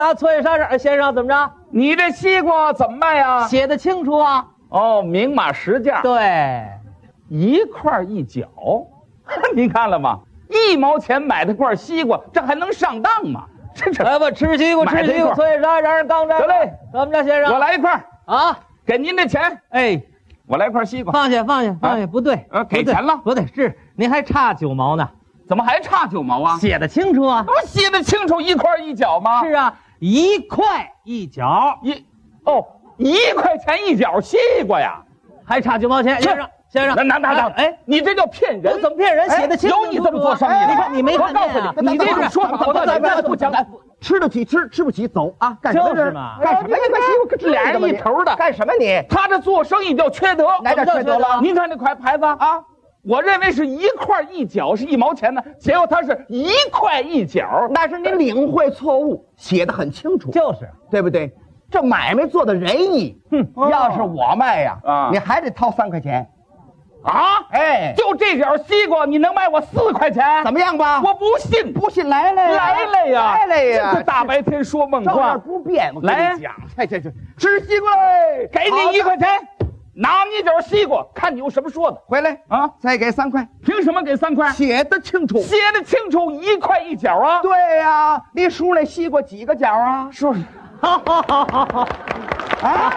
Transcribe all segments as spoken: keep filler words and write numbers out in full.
啊，崔先生，先生怎么着？ 你这西瓜怎么卖呀？ 写的清楚啊。 哦，明码实价。 对， 一块一角，您看了吗？一毛钱买的块西瓜，这还能上当吗？这这， 来吧，吃西瓜，吃西瓜，崔先生，让刚才。 得嘞， 怎么着，先生？ 我来一块啊， 给您这钱。 哎， 我来块西瓜。 放下，放下，放下，不对， 呃，给钱了， 不对，是您还差九毛呢。 怎么还差九毛啊？ 写的清楚啊。 不写的清楚，一块一角吗？ 是啊，一块一角， 一，哦，一块钱一角西瓜呀， 还差九毛钱，先生。先生， 那那那哎， 你这叫骗人！ 我怎么骗人？写的清楚， 有你这么做生意的？ 你看你没看见啊？ 你这种说法，我到现在不讲。 吃得起吃，吃不起走啊！干什么就是嘛？ 干什么？一块西瓜， 俩人一头的， 干什么你？ 他这做生意叫缺德， 哪点缺德了？ 您看这块牌子啊，我认为是一块一角是一毛钱呢，结果它是一块一角， 那是你领会错误，写的很清楚， 就是对不对？这买卖做的仁义，哼，要是我卖呀，啊，你还得掏三块钱。 啊， 哎， 就这点西瓜，你能卖我四块钱？ 怎么样吧？ 我不信， 不信来了呀， 来了呀， 来了呀！ 这大白天说梦话， 不变。我跟你讲， 哎，这这吃西瓜嘞，给你一块钱，拿你点西瓜，看你有什么说的。 回来啊， 再给三块。 凭什么给三块？ 写的清楚， 写的清楚，一块一角啊。 对呀，你数那西瓜几个角啊？ 数， 哈哈哈哈哈！ 啊！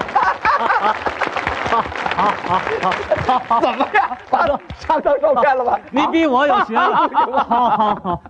怎么样？把上上照片了吧？ 你比我有学问。好好好。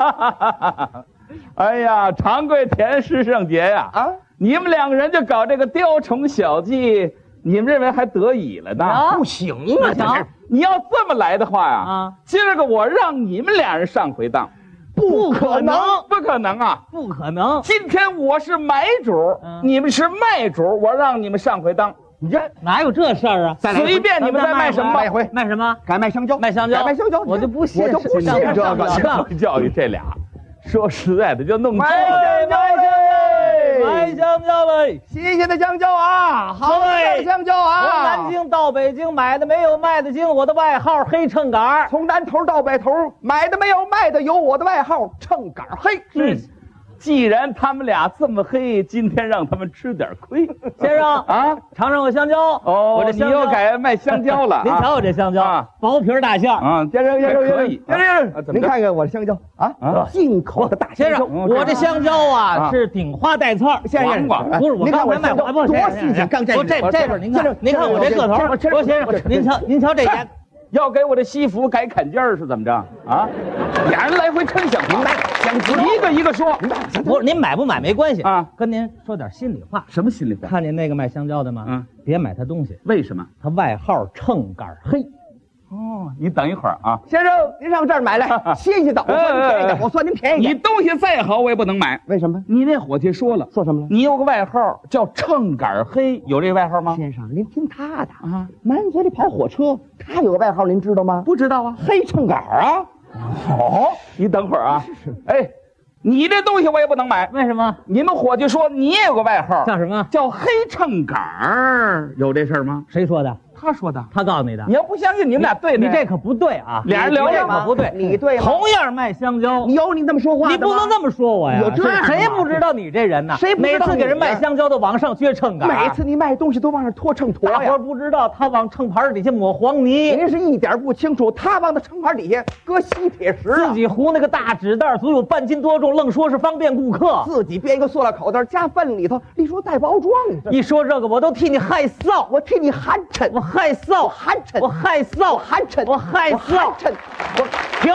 哎呀，常贵田师圣杰呀！啊，你们两个人就搞这个雕虫小技，你们认为还得以了呢？ 啊、 不行啊！ 这是你要这么来的话呀，啊，今儿个我让你们俩人上回当。 不可能， 不可能啊！ 不可能！ 今天我是买主，嗯、你们是卖主，我让你们上回当。 你这哪有这事儿啊？ 随便你们在卖什么， 卖回卖什么？ 改卖香蕉， 卖香蕉， 卖香蕉， 我就不信， 我就不信这个。 教育教育这俩，说实在的就弄卖香蕉嘞， 卖香蕉嘞， 新鲜的香蕉啊，好的香蕉啊！ 从南京到北京买的没有卖的精，我的外号黑秤杆。 从南头到北头买的没有卖的有，我的外号秤杆黑。 嗯。既然他们俩这么黑，今天让他们吃点亏。 先生啊，尝尝我香蕉。 哦，我这你又改卖香蕉了。 您瞧我这香蕉啊，薄皮大馅啊，先生先生可以。先生， 您看看我的香蕉啊，进口的大香蕉。 先生，我这香蕉啊是顶花带刺儿。 先生， 不是我刚才卖花， 多新鲜！刚这这这边您看，您看我这个头。我先生，您瞧您瞧这眼。 要给我的西服改坎肩儿是怎么着啊？俩人来回抻香肠，一个一个说。 不是您买不买没关系啊，跟您说点心里话。 什么心里话？ 看见那个卖香蕉的吗？嗯，别买他东西。 为什么？ 他外号秤杆黑。 哦，你等一会儿啊， 先生，您上这儿买来，新鲜的，我算您便宜点，我算您便宜点。 你东西再好，我也不能买。 为什么？ 你那伙计说了， 说什么了？ 你有个外号叫秤杆黑，有这个外号吗？ 先生，您听他的啊，满嘴里跑火车，他有个外号，您知道吗？ 不知道啊， 黑秤杆啊。 哦，你等会儿啊，哎，你这东西我也不能买， 为什么？ 你们伙计说你也有个外号， 叫什么？ 叫黑秤杆儿，有这事儿吗？ 谁说的？ 他说的， 他告诉你的。 你要不相信，你们俩对你这可不对啊！ 俩人聊聊可不对， 你对吗？ 同样卖香蕉， 你有你这么说话的吗？ 你不能这么说我呀！ 有这样， 谁不知道你这人呢？ 谁每次给人卖香蕉都往上撅秤杆， 每次你卖东西都往上拖秤砣呀！ 大伙不知道他往秤盘底下抹黄泥， 您是一点不清楚，他往那秤盘底下搁吸铁石， 自己糊那个大纸袋足有半斤多重，愣说是方便顾客， 自己编一个塑料口袋加粪里头，你说带包装。 一说这个我都替你害臊， 我替你寒碜， 我害臊， 寒碜， 我害臊， 寒碜， 我害臊， 我停！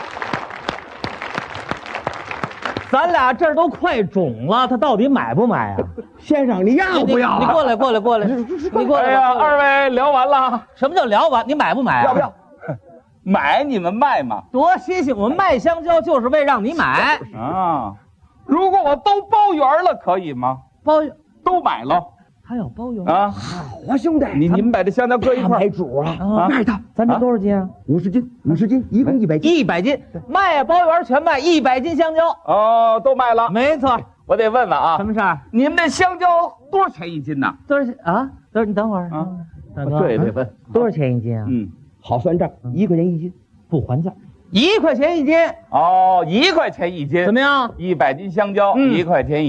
咱俩这儿都快肿了，他到底买不买啊？ 先生，你要不要？ 你过来，过来，过来，你过来。 哎呀，二位聊完了。 什么叫聊完？你买不买？ 要不要？ 买你们卖吗？ 多新鲜！我们卖香蕉就是为让你买啊。如果我都包圆了，可以吗？ 包都买了。 还有包邮啊！ 好啊，兄弟， 你你们把这香蕉搁一块， 买主啊！ 啊， 卖它， 咱这多少斤啊？ 五十斤，五十斤，一共一百斤， 一百斤，卖呀，包圆全卖，一百斤香蕉。 哦，都卖了， 没错。 我得问问啊， 什么事儿？ 你们这香蕉多少钱一斤呢？ 多少钱啊？多少？你等会儿啊，大哥， 对，得问多少钱一斤啊？ 嗯， 好算账，一块钱一斤， 不还价。一块钱一斤。 哦，一块钱一斤， 怎么样？ 一百斤香蕉，一块钱一。